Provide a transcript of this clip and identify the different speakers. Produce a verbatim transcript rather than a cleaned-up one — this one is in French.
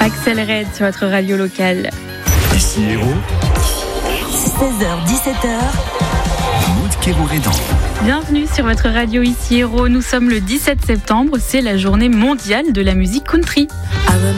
Speaker 1: Axel Red sur votre radio locale.
Speaker 2: Ici Héros.
Speaker 3: seize heures dix-sept heures.
Speaker 2: Maud Kérourédan.
Speaker 1: Bienvenue sur votre radio Ici Héros. Nous sommes le dix-sept septembre, c'est la journée mondiale de la musique country.